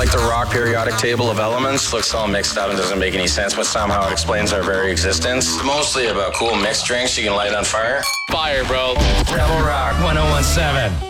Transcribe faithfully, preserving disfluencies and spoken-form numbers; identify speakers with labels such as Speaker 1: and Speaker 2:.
Speaker 1: at the rock periodic table of elements. Looks all mixed up and doesn't make any sense, but somehow it explains our very existence. It's mostly about cool mixed drinks you can light on fire.
Speaker 2: Fire, bro.
Speaker 1: Rebel Rock one oh one seven.